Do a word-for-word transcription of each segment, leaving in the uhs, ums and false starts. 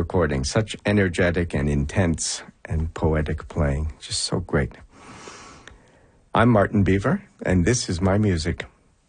recording. Such energetic and intense and poetic playing. Just so great. I'm Martin Beaver, and this is my music.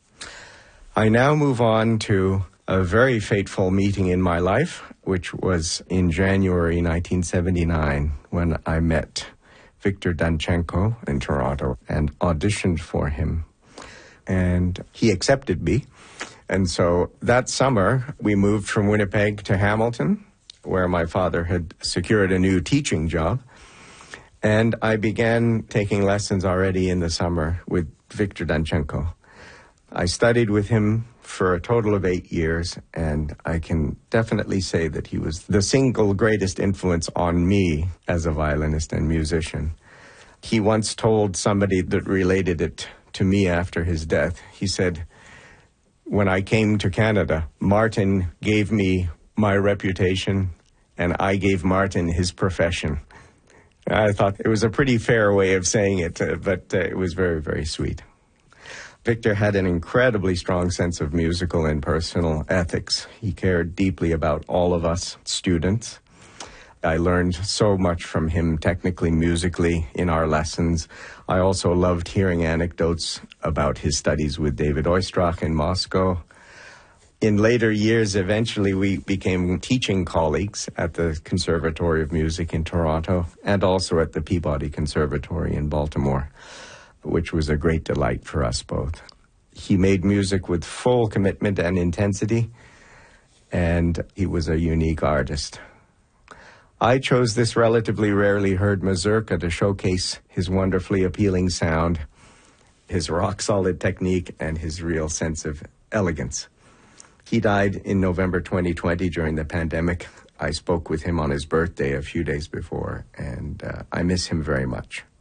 I now move on to a very fateful meeting in my life, which was in January nineteen seventy-nine when I met Victor Danchenko in Toronto and auditioned for him. And he accepted me. And so that summer, we moved from Winnipeg to Hamilton, where my father had secured a new teaching job. And I began taking lessons already in the summer with Victor Danchenko. I studied with him for a total of eight years, and I can definitely say that he was the single greatest influence on me as a violinist and musician. He once told somebody that related it to me after his death, he said, "When I came to Canada, Martin gave me my reputation, and I gave Martin his profession." I thought it was a pretty fair way of saying it, uh, but uh, it was very, very sweet. Victor had an incredibly strong sense of musical and personal ethics. He cared deeply about all of us students. I learned so much from him technically, musically, in our lessons. I also loved hearing anecdotes about his studies with David Oistrakh in Moscow. In later years, eventually, we became teaching colleagues at the Conservatory of Music in Toronto and also at the Peabody Conservatory in Baltimore, which was a great delight for us both. He made music with full commitment and intensity, and he was a unique artist. I chose this relatively rarely heard mazurka to showcase his wonderfully appealing sound, his rock-solid technique, and his real sense of elegance. He died in November twenty twenty during the pandemic. I spoke with him on his birthday a few days before, and uh, I miss him very much.